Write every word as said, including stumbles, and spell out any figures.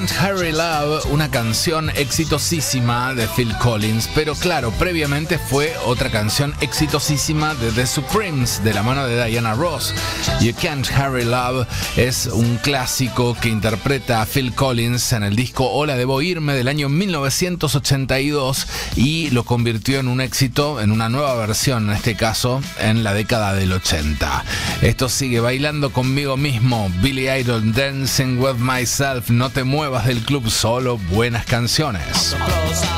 Can't Hurry Love, una canción exitosísima de Phil Collins, pero claro, previamente fue otra canción exitosísima de The Supremes, de la mano de Diana Ross. You Can't Hurry Love es un clásico que interpreta a Phil Collins en el disco Hola Debo Irme del año mil novecientos ochenta y dos y lo convirtió en un éxito, en una nueva versión, en este caso, en la década del ochenta. Esto sigue Bailando Conmigo Mismo, Billy Idol, Dancing With Myself. No te muevas del club, solo buenas canciones.